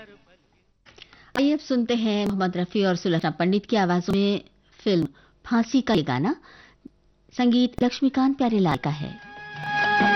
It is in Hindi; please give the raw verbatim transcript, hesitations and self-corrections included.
आइए अब सुनते हैं मोहम्मद रफ़ी और सुलक्षणा पंडित की आवाज़ों में फिल्म फांसी का ये गाना। संगीत लक्ष्मीकांत प्यारेलाल का है।